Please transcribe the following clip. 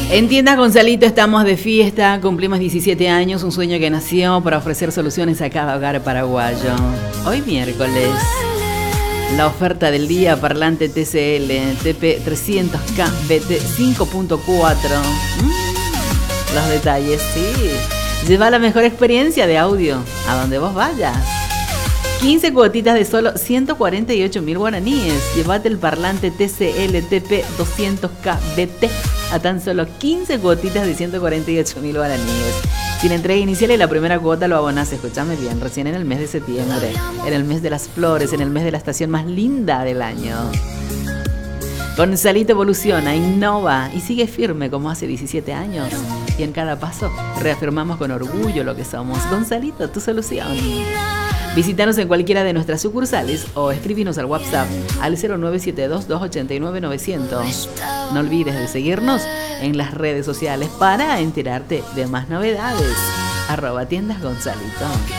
En Tiendas Gonzalito estamos de fiesta, cumplimos 17 años, un sueño que nació para ofrecer soluciones a cada hogar paraguayo. Hoy miércoles, la oferta del día, parlante TCL, TP300K BT 5.4. Los detalles, sí. Lleva la mejor experiencia de audio a donde vos vayas. 15 cuotitas de solo 148.000 guaraníes. Llévate el parlante TCL TP200K BT a tan solo 15 cuotitas de 148.000 guaraníes. Sin entrega inicial y la primera cuota lo abonás, escúchame bien, recién en el mes de septiembre, en el mes de las flores, en el mes de la estación más linda del año. Gonzalito evoluciona, innova y sigue firme como hace 17 años. Y en cada paso reafirmamos con orgullo lo que somos. Gonzalito, tu solución. Visítanos en cualquiera de nuestras sucursales o escríbenos al WhatsApp al 0972-289-900. No olvides de seguirnos en las redes sociales para enterarte de más novedades. @tiendasgonzalito.